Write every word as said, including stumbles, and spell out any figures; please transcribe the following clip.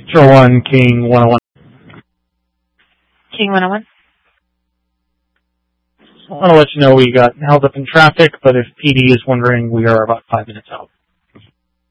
Sure one, King one oh one. King one oh one. I want to let you know we got held up in traffic, but if P D is wondering, we are about five minutes out.